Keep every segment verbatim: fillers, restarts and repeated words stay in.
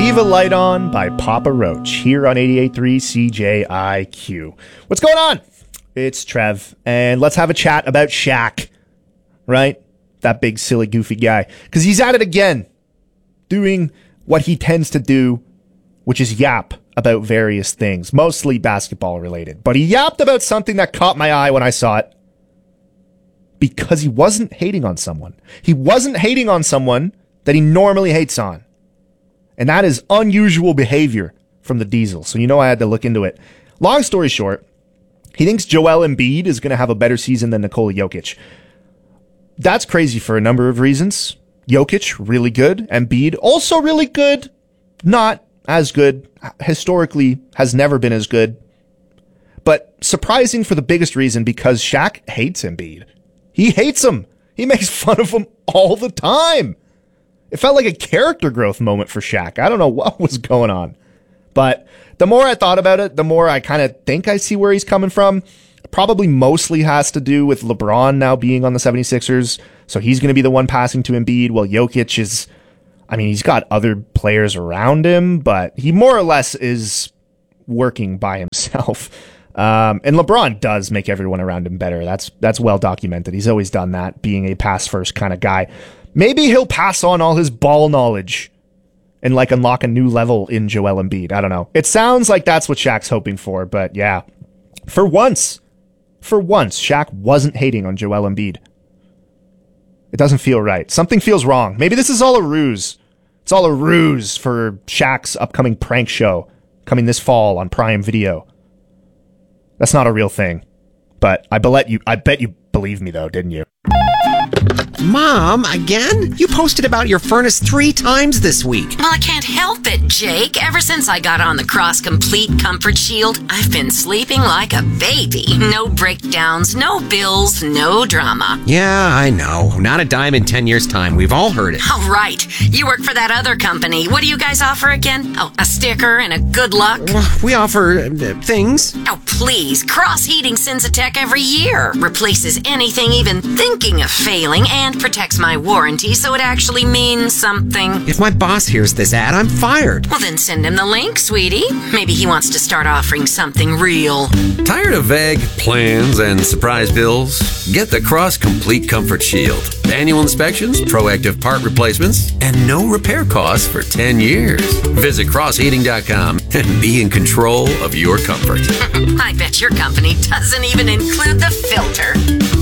Leave a Light On by Papa Roach here on eighty-eight point three C J I Q. What's going on? It's Trev, and let's have a chat about Shaq, right? That big, silly, goofy guy. Because he's at it again, doing what he tends to do, which is yap about various things, mostly basketball related. But he yapped about something that caught my eye when I saw it, because he wasn't hating on someone. He wasn't hating on someone that he normally hates on. And that is unusual behavior from the Diesel. So you know I had to look into it. Long story short, he thinks Joel Embiid is going to have a better season than Nikola Jokic. That's crazy for a number of reasons. Jokic, really good. Embiid, also really good. Not as good. Historically, has never been as good. But surprising for the biggest reason, because Shaq hates Embiid. He hates him. He makes fun of him all the time. It felt like a character growth moment for Shaq. I don't know what was going on. But the more I thought about it, the more I kind of think I see where he's coming from. It probably mostly has to do with LeBron now being on the seventy-sixers. So he's going to be the one passing to Embiid, while Jokic is, I mean, he's got other players around him, but he more or less is working by himself. Um, and LeBron does make everyone around him better. That's that's well documented. He's always done that, being a pass-first kind of guy. Maybe he'll pass on all his ball knowledge and like unlock a new level in Joel Embiid. I don't know. It sounds like that's what Shaq's hoping for, but yeah. For once, for once, Shaq wasn't hating on Joel Embiid. It doesn't feel right. Something feels wrong. Maybe this is all a ruse. It's all a ruse for Shaq's upcoming prank show coming this fall on Prime Video. That's not a real thing. But I bet you, I bet you believe me though, didn't you? Mom, again? You posted about your furnace three times this week. Well, I can't help it, Jake. Ever since I got on the Cross Complete Comfort Shield, I've been sleeping like a baby. No breakdowns, no bills, no drama. Yeah, I know. Not a dime in ten years' time. We've all heard it. Oh, right. You work for that other company. What do you guys offer again? Oh, a sticker and a good luck? We offer uh, things. Oh, please. Cross Heating sends a tech every year. Replaces anything even thinking of failing and protects my warranty so it actually means something. If my boss hears this ad, I'm fired. Well, then send him the link, sweetie. Maybe he wants to start offering something real. Tired of vague plans and surprise bills? Get the Cross Complete Comfort Shield. Annual inspections, proactive part replacements, and no repair costs for ten years. Visit cross heating dot com and be in control of your comfort. I bet your company doesn't even include the filter.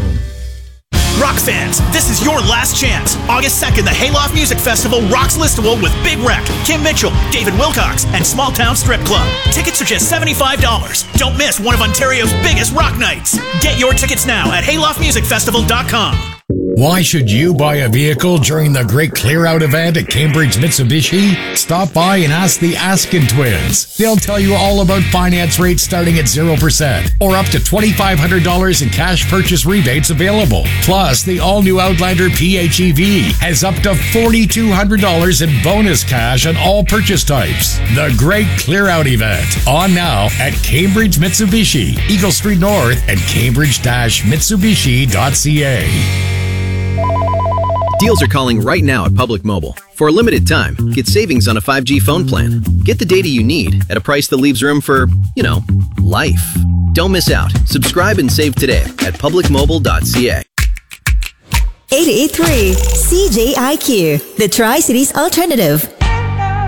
Rock fans, this is your last chance. August second, the Hayloft Music Festival rocks Listowel with Big Wreck, Kim Mitchell, David Wilcox, and Small Town Strip Club. Tickets are just seventy-five dollars. Don't miss one of Ontario's biggest rock nights. Get your tickets now at hayloft music festival dot com. Why should you buy a vehicle during the Great Clear Out event at Cambridge Mitsubishi? Stop by and ask the Askin twins. They'll tell you all about finance rates starting at zero percent or up to twenty-five hundred dollars in cash purchase rebates available. Plus, the all-new Outlander P H E V has up to four thousand two hundred dollars in bonus cash on all purchase types. The Great Clear Out event, on now at Cambridge Mitsubishi, Eagle Street North and cambridge dash mitsubishi dot c a. Deals are calling right now at Public Mobile. For a limited time, get savings on a five G phone plan. Get the data you need at a price that leaves room for, you know, life. Don't miss out. Subscribe and save today at public mobile dot c a. eighty-eight point three C J I Q, the Tri-Cities Alternative.